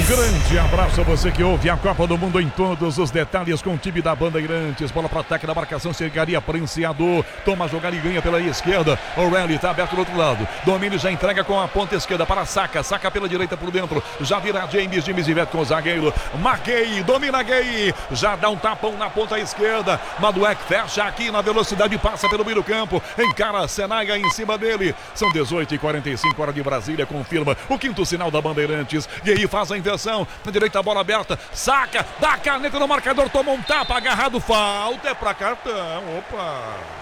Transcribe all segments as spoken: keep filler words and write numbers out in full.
grande abraço a você que ouve a Copa do Mundo em todos os detalhes com o time da Bandeirantes. Bola para ataque da marcação, chegaria Princeador. Toma a jogada e ganha pela esquerda. O'Reilly está aberto do outro lado. Domínio já entrega com a ponta esquerda para Saka. Saka pela direita por dentro. Já vira James. James Ivete com o zagueiro. Marquei. Domina Gay. Já dá um tapão na ponta esquerda. Madueck fecha aqui na velocidade. Passa pelo meio do campo. Encara Senaga em cima dele. São dezoito e quarenta e cinco, hora de Brasília. Confirma o quinto sinal da Bandeirantes. Gay faz a inversão. Na direita a bola aberta. Saca. Dá a caneta no marcador. Tomou um tapa. Agarrado. Falta. É pra cartão. Opa.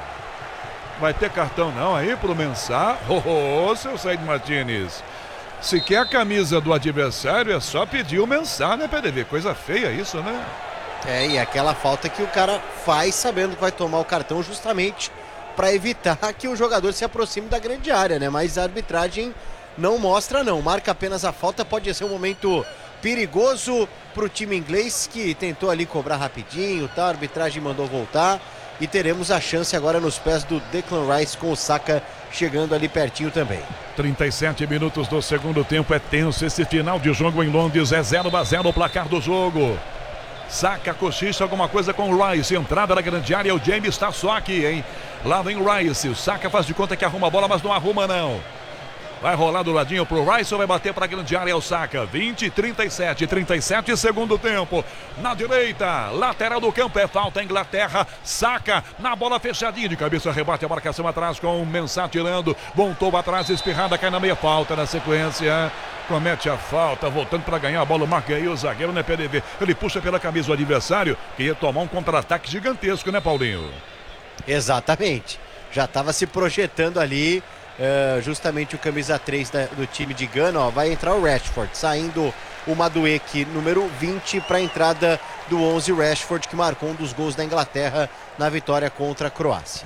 Vai ter cartão não aí pro Mensah? Oh, oh, seu Said Martínez. Se quer a camisa do adversário, é só pedir o Mensah, né, P D V? Coisa feia isso, né? É, e aquela falta que o cara faz sabendo que vai tomar o cartão justamente para evitar que o jogador se aproxime da grande área, né? Mas a arbitragem não mostra não, marca apenas a falta. Pode ser um momento perigoso pro time inglês que tentou ali cobrar rapidinho, tá? A arbitragem mandou voltar. E teremos a chance agora nos pés do Declan Rice com o Saka chegando ali pertinho também. trinta e sete minutos do segundo tempo, é tenso esse final de jogo em Londres, é zero a zero o placar do jogo. Saka, cochicha alguma coisa com o Rice, entrada na grande área, o James está só aqui, hein? Lá vem o Rice, o Saka faz de conta que arruma a bola, mas não arruma não. Vai rolar do ladinho pro Rice ou vai bater para a grande área, é o Saka. vinte, trinta e sete, trinta e sete, segundo tempo. Na direita, lateral do campo, é falta Inglaterra. Saka na bola fechadinha, de cabeça rebate a marcação atrás com o Mensah tirando. Voltou atrás, espirrada, cai na meia, falta na sequência. Comete a falta, voltando para ganhar a bola, marca aí o zagueiro, né, P D V? Ele puxa pela camisa do adversário, que ia tomar um contra-ataque gigantesco, né, Paulinho? Exatamente. Já estava se projetando ali. Uh, justamente o camisa três da, do time de Gana, ó, vai entrar o Rashford, saindo o Madueck, número vinte, para a entrada do onze, Rashford, que marcou um dos gols da Inglaterra na vitória contra a Croácia.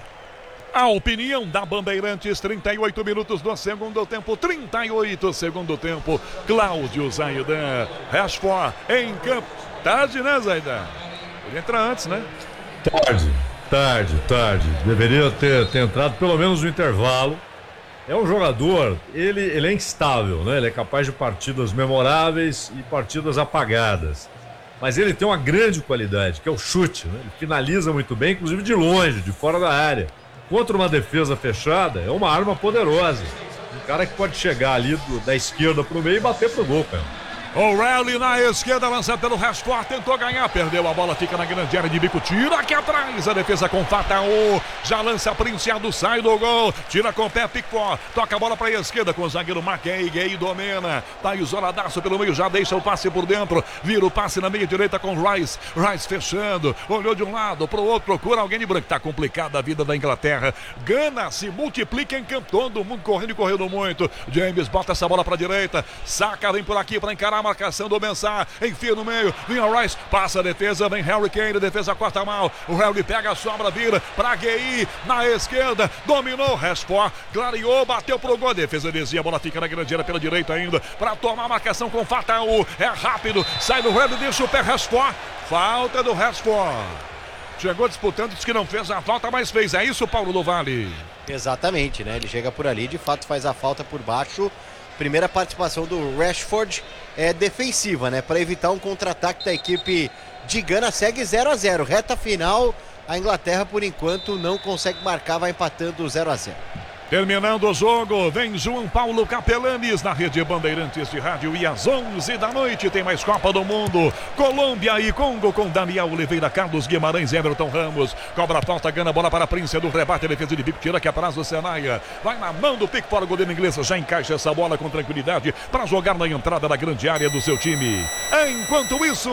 A opinião da Bandeirantes, trinta e oito minutos do segundo tempo, trinta e oito segundo tempo, Cláudio Zaidan, Rashford em campo. Tarde, né, Zaidan? Ele entra antes, né? Tarde, tarde, tarde. Deveria ter, ter entrado pelo menos no intervalo. É um jogador, ele, ele é instável, né? Ele é capaz de partidas memoráveis e partidas apagadas. Mas ele tem uma grande qualidade, que é o chute, né? Ele finaliza muito bem, inclusive de longe, de fora da área. Contra uma defesa fechada, é uma arma poderosa. Um cara que pode chegar ali do, da esquerda pro meio e bater pro gol, cara. O'Reilly na esquerda, lançado pelo Rashford, tentou ganhar, perdeu a bola, fica na grande área de bico, tira aqui atrás, a defesa com Fataú, já lança Princeado, sai do gol, tira com o pé, Pickford, toca a bola para a esquerda com o zagueiro Marquei, Gay domina, tá isoladaço pelo meio, já deixa o passe por dentro, vira o passe na meia direita com Rice, Rice fechando, olhou de um lado pro outro, procura alguém de branco, tá complicada a vida da Inglaterra, Gana se multiplica em campo, todo mundo correndo e correndo muito, James bota essa bola para a direita, Saka vem por aqui para encarar marcação do Mensah, enfia no meio, vem o Rice, passa a defesa, vem Harry Kane, defesa corta mal, o Harry pega a sobra, vira pra Gay, na esquerda, dominou, Rashford, clareou, bateu pro gol, defesa desvia, a bola fica na grande área pela direita ainda, pra tomar a marcação com Fataú, é rápido, sai do Harry, deixa o pé, Rashford, falta do Rashford. Chegou disputando, disse que não fez a falta, mas fez, é isso, Paulo do Vale? Exatamente, né? Ele chega por ali, de fato faz a falta por baixo. Primeira participação do Rashford é defensiva, né? Para evitar um contra-ataque da equipe de Gana, segue zero a zero. Reta final, a Inglaterra por enquanto não consegue marcar, vai empatando zero a zero. Terminando o jogo, vem João Paulo Capelanes na rede Bandeirantes de Rádio e às onze da noite tem mais Copa do Mundo. Colômbia e Congo com Daniel Oliveira, Carlos Guimarães, Everton Ramos. Cobra a falta, Gana, bola para a Príncipe do rebate, defesa de bico, tira que atrás do Senaia. Vai na mão do Pickford, o goleiro inglês já encaixa essa bola com tranquilidade para jogar na entrada da grande área do seu time. Enquanto isso,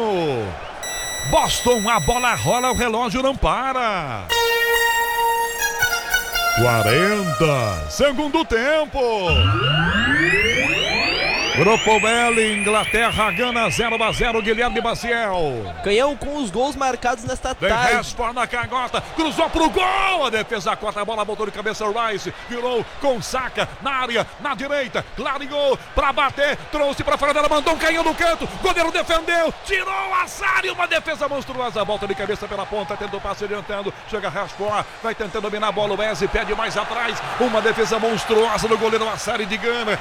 Boston, a bola rola, o relógio não para. quarenta, segundo tempo. Grupo L, Inglaterra, Gana, zero a zero, Guilherme Maciel. Canhão com os gols marcados nesta Vem tarde. Rashford na canhota, cruzou pro gol, a defesa corta a bola, botou de cabeça o Rice, virou com Saka na área, na direita, clareou pra bater, trouxe pra fora dela, mandou um canhão no canto, goleiro defendeu, tirou a Sari, uma defesa monstruosa, volta de cabeça pela ponta, tentou passe adiantando, chega Rashford, vai tentando dominar a bola, o Eze pede mais atrás, uma defesa monstruosa do goleiro Assari de Gana,